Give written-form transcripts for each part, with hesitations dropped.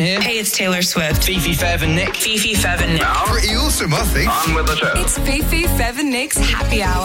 Yeah. Hey, it's Taylor Swift. Fifi, Fev and Nick. Fifi, Fev and Nick. Pretty awesome, I think. On with the show. It's Fifi, Fev and Nick's Happy Hour.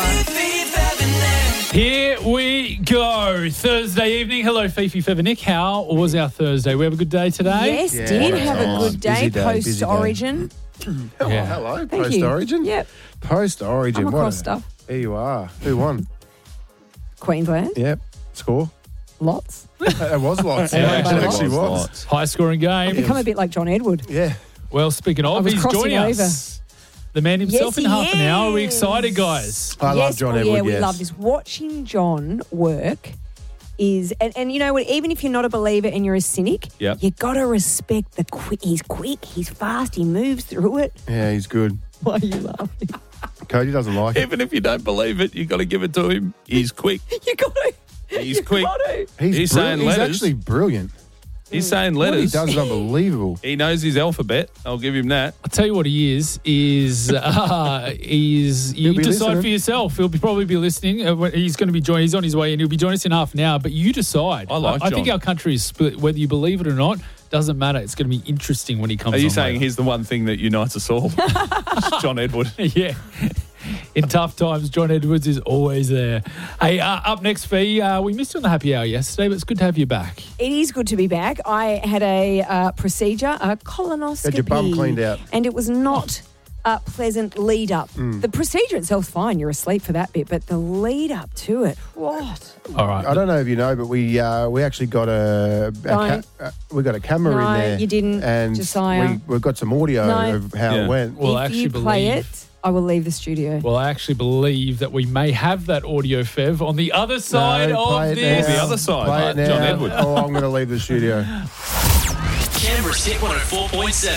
Here we go. Thursday evening. Hello, Fifi, Fev and Nick. How was our Thursday? We have a good day today? Yes, Yeah, did what a have a time. good day Busy day, busy day. post-Origin. Yeah. Hello, Thank you. post-Origin? Yep, Post-Origin. I'm what across a- stuff. Here you are. Who won? Queensland, Yep. Score? lots. It was lots. Yeah, It actually was. High scoring game. I've become a bit like John Edward. Yeah. Well, speaking I of, was he's crossing joining us. The man himself Yes, in he half an hour. Are we is. excited, guys? I love John Edward, Yeah, we yes. love this. Watching John work is, and you know what, even if you're not a believer and you're a cynic, Yep. you got to respect the quick. He's quick, he's fast, he moves through it. Yeah, he's good. Why are you laughing? Cody doesn't like it. Even if you don't believe it, you got to give it to him. He's quick. You got to. He's quick. He's saying He's letters. actually brilliant. He's saying What he letters. does is unbelievable. He knows his alphabet. I'll give him that. I'll tell you what he is you be decide listening. for yourself. He'll probably be listening. He's going to be joining. He's on his way in. He'll be joining us in half an hour, but you decide. I like I think John. our country is split. Whether you believe it or not, doesn't matter. It's going to be interesting when he comes Are you on saying later. he's the one thing that unites us all? John Edward. Yeah. In tough times, John Edwards is always there. Hey, up next, Fee, we missed you on the happy hour yesterday, but it's good to have you back. It is good to be back. I had a procedure, a colonoscopy. Had your bum cleaned out. And it was not a pleasant lead up. The procedure itself's fine. You're asleep for that bit. But the lead up to it, what? All right. I don't know if you know, but we actually got we got a camera No, in there. you didn't, and Josiah. we've got some audio No. of how Yeah. it went. Well, I if you actually play believe- it, I will leave the studio. Well, I actually believe that we may have that audio, Fev, on the other side No, play of it this. now. The other side, Play it now. John Edward. Oh, I'm going to leave the studio. Canberra's Hit 104.7.